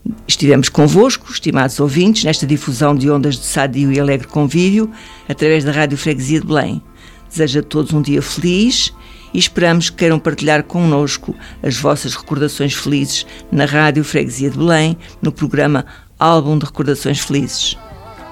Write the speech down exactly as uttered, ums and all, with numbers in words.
estivemos convosco, estimados ouvintes, nesta difusão de ondas de sadio e alegre convívio, através da Rádio Freguesia de Belém. Desejo a todos um dia feliz e esperamos que queiram partilhar connosco as vossas recordações felizes na Rádio Freguesia de Belém, no programa Álbum de Recordações Felizes.